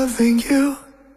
Loving you.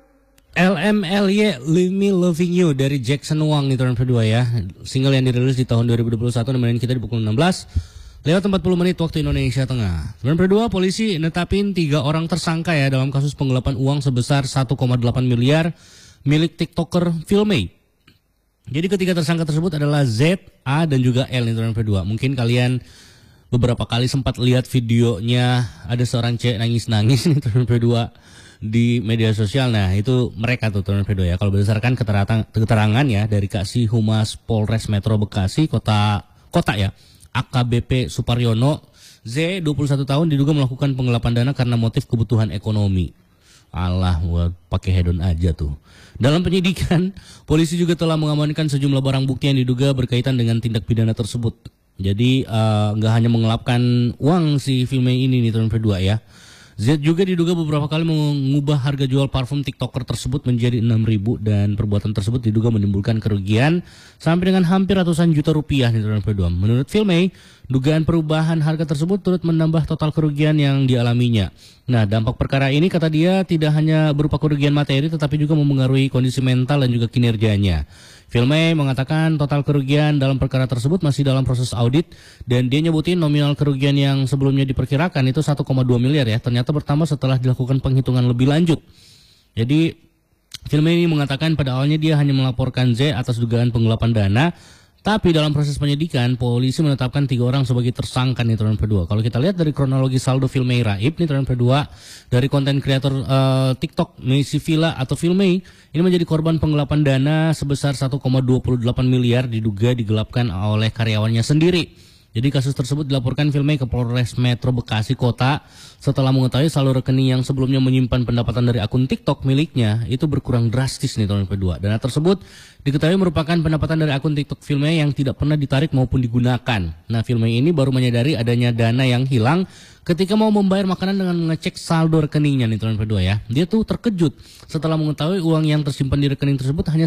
LMLY Leave Me Loving You dari Jackson Wang nih tahun kedua ya. Single yang dirilis di tahun 2021 nemenin kita di pukul 16 lewat 40 menit waktu Indonesia Tengah. Tahun kedua polisi netapin 3 orang tersangka ya dalam kasus penggelapan uang sebesar 1,8 miliar milik TikToker Filmay. Jadi ketiga tersangka tersebut adalah Z, A dan juga L nih tahun kedua. Mungkin kalian beberapa kali sempat lihat videonya ada seorang cewek nangis-nangis nih tahun kedua di media sosial. Nah itu mereka tuh Torpedo ya. Kalau berdasarkan keterangan ya dari Kasih Humas Polres Metro Bekasi kota ya AKBP Suparyono, Z 21 tahun diduga melakukan penggelapan dana karena motif kebutuhan ekonomi. Alah, buat pakai hedon aja tuh. Dalam penyidikan, polisi juga telah mengamankan sejumlah barang bukti yang diduga berkaitan dengan tindak pidana tersebut. Jadi nggak hanya mengelapkan uang si Filmay ini nih Torpedo ya. Z juga diduga beberapa kali mengubah harga jual parfum TikToker tersebut menjadi 6.000 dan perbuatan tersebut diduga menimbulkan kerugian sampai dengan hampir ratusan juta rupiah nih tahun. Menurut Filmay, dugaan perubahan harga tersebut turut menambah total kerugian yang dialaminya. Nah, dampak perkara ini kata dia tidak hanya berupa kerugian materi tetapi juga mempengaruhi kondisi mental dan juga kinerjanya. Filmay mengatakan total kerugian dalam perkara tersebut masih dalam proses audit dan dia nyebutin nominal kerugian yang sebelumnya diperkirakan itu 1,2 miliar ya. Ternyata bertambah setelah dilakukan penghitungan lebih lanjut. Jadi Filmay ini mengatakan pada awalnya dia hanya melaporkan Z atas dugaan penggelapan dana. Tapi dalam proses penyidikan, polisi menetapkan 3 orang sebagai tersangka nih tahun kedua. Kalau kita lihat dari kronologi saldo Filmay Raib nih tahun kedua dari konten kreator TikTok Messi Villa atau Filmay ini menjadi korban penggelapan dana sebesar 1,28 miliar diduga digelapkan oleh karyawannya sendiri. Jadi kasus tersebut dilaporkan Filmay ke Polres Metro Bekasi Kota setelah mengetahui saldo rekening yang sebelumnya menyimpan pendapatan dari akun TikTok miliknya itu berkurang drastis nih tahun kedua. Dana tersebut diketahui merupakan pendapatan dari akun TikTok Filmay yang tidak pernah ditarik maupun digunakan. Nah, Filmay ini baru menyadari adanya dana yang hilang ketika mau membayar makanan dengan mengecek saldo rekeningnya nih tahun kedua ya. Dia tuh terkejut setelah mengetahui uang yang tersimpan di rekening tersebut hanya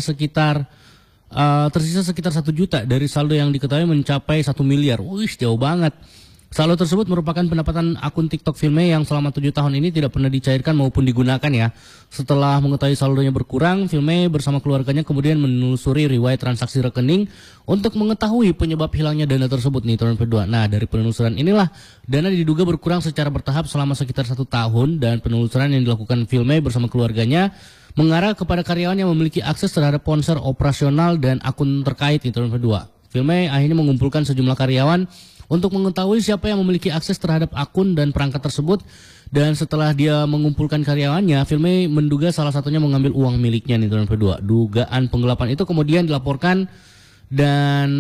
tersisa sekitar 1 juta dari saldo yang diketahui mencapai 1 miliar. Wih, jauh banget. Saldo tersebut merupakan pendapatan akun TikTok Filmay yang selama 7 tahun ini tidak pernah dicairkan maupun digunakan ya. Setelah mengetahui saldonya berkurang, Filmay bersama keluarganya kemudian menelusuri riwayat transaksi rekening untuk mengetahui penyebab hilangnya dana tersebut nih tahun kedua. Nah, dari penelusuran inilah dana diduga berkurang secara bertahap selama sekitar 1 tahun dan penelusuran yang dilakukan Filmay bersama keluarganya mengarah kepada karyawan yang memiliki akses terhadap ponsel operasional dan akun terkait di tahun kedua. Filmay akhirnya mengumpulkan sejumlah karyawan untuk mengetahui siapa yang memiliki akses terhadap akun dan perangkat tersebut. Dan setelah dia mengumpulkan karyawannya, Filmay menduga salah satunya mengambil uang miliknya di tahun kedua. Dugaan penggelapan itu kemudian dilaporkan dan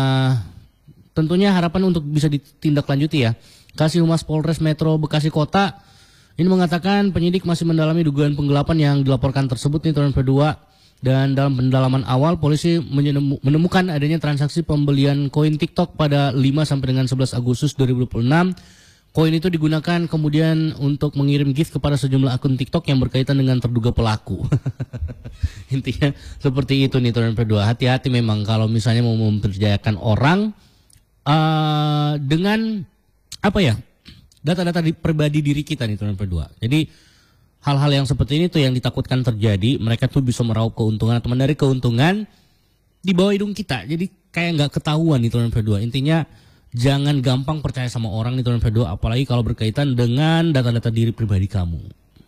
tentunya harapan untuk bisa ditindaklanjuti ya. Kasih Humas Polres Metro Bekasi Kota ini mengatakan penyidik masih mendalami dugaan penggelapan yang dilaporkan tersebut nih tahun kedua. Dan dalam pendalaman awal polisi menemukan adanya transaksi pembelian koin TikTok pada 5 sampai dengan 11 Agustus 2026. Koin itu digunakan kemudian untuk mengirim gift kepada sejumlah akun TikTok yang berkaitan dengan terduga pelaku. Intinya seperti itu nih tahun kedua. Hati-hati memang kalau misalnya mau mempercayakan orang dengan apa ya? Data-data pribadi diri kita nih tahun kedua. Jadi hal-hal yang seperti ini tuh yang ditakutkan terjadi. Mereka tuh bisa meraup keuntungan atau menarik keuntungan di bawah hidung kita. Jadi kayak nggak ketahuan nih tahun kedua. Intinya jangan gampang percaya sama orang nih tahun kedua. Apalagi kalau berkaitan dengan data-data diri pribadi kamu.